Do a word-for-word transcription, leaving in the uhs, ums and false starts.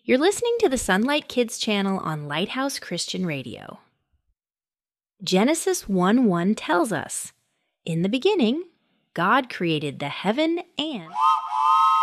You're listening to the Sunlight Kids channel on Lighthouse Christian Radio. Genesis one one tells us, "In the beginning, God created the heaven and..."